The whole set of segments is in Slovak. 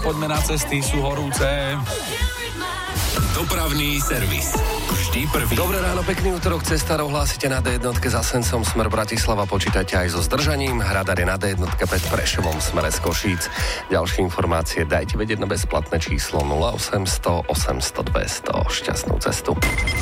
Poďme na cesty, sú horúce. Dopravný servis. Vždy prvý. Dobré ráno, pekný útorok. Cestárov hlásite na D1 za Sencom, smer Bratislava. Počítajte aj so zdržaním. Radar je na D1 pred Prešovom, smere z Košíc. Ďalšie informácie dajte vedieť na bezplatné číslo 0800 800 200. Šťastnú cestu.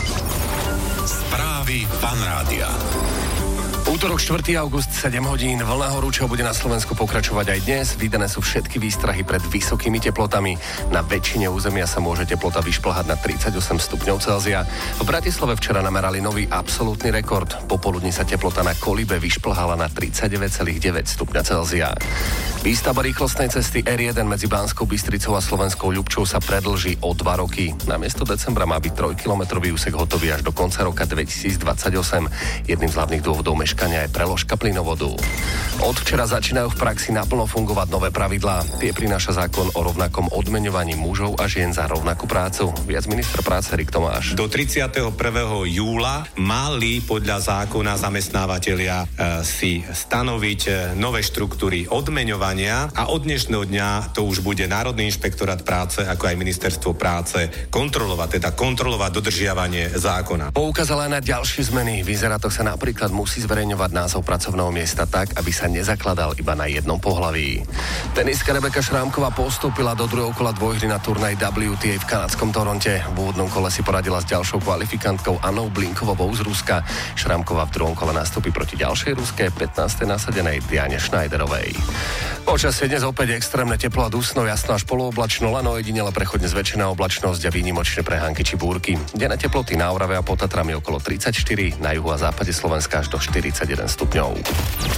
Správy Fan Rádia. Útorok 4. august, 7 hodín. Vlna horúčov bude na Slovensku pokračovať aj dnes. Vydané sú všetky výstrahy pred vysokými teplotami. Na väčšine územia sa môže teplota vyšplhať na 38 stupňov Celzia. V Bratislave včera namerali nový absolútny rekord. Popoludní sa teplota na Kolibe vyšplhala na 39,9 stupňa Celzia. Výstavba rýchlostnej cesty R1 medzi Banskou Bystricou a Slovenskou Ľubčou sa predĺží o 2 roky. Namiesto decembra má byť 3-kilometrový úsek hotový až do konca roka 2028. Jedným z hlavných dôvodov meškania je preložka plynovodu. Od včera začínajú v praxi naplno fungovať nové pravidlá. Tie prináša zákon o rovnakom odmeňovaní mužov a žien za rovnakú prácu. Viac minister práce Erik Tomáš. Do 31. júla mali podľa zákona zamestnávateľia si stanoviť nové štruktúry odmeňovania a od dnešného dňa to už bude Národný inšpektorát práce, ako aj Ministerstvo práce kontrolovať dodržiavanie zákona. Poukázala aj na ďalšie zmeny. Vyzerá to sa napríklad musí zverejňovať názov pracovného miesta tak, aby sa nezakladal iba na jednom pohlaví. Tenistka Rebeka Šrámková postúpila do druhého kola dvojhry na turnaj WTA v kanadskom Toronte. V úvodnom kole si poradila s ďalšou kvalifikantkou Annou Blinkovou z Ruska. Šrámková v druhom kole nastúpi proti ďalšej ruskej 15. nasadenej Diane Schneiderovej. Počasie dnes opäť extrémne teplo a dusno, jasno až polooblačno, lano ojedinele prechodne zväčšená oblačnosť a výnimočné prehánky či búrky. Denné teploty na Orave a pod Tatrami okolo 34, na juhu a západe Slovenska až do 41 stupňov.